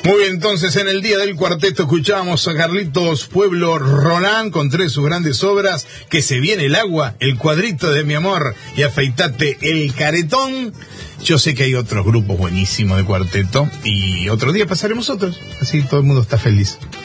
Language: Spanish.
Muy bien, entonces en el día del cuarteto escuchábamos a Carlitos Pueblo Rolán con 3 de sus grandes obras: Que se viene el agua, El cuadrito de mi amor y Afeitate el caretón. Yo sé que hay otros grupos buenísimos de cuarteto y otro día pasaremos otros, así todo el mundo está feliz.